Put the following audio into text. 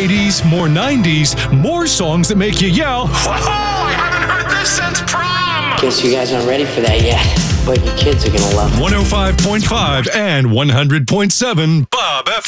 80s, more 90s, more songs that make you yell, Whoa, I haven't heard this since prom! Guess you guys aren't ready for that yet, but your kids are gonna love it. 105.5 and 100.7 Bob FM.